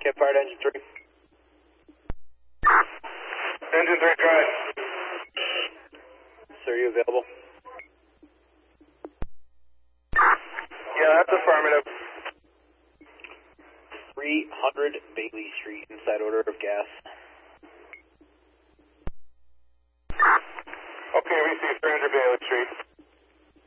Campfire engine 3. Engine 3, try. Sir, are you available? Yeah, that's affirmative. 300 Bailey Street, inside order of gas.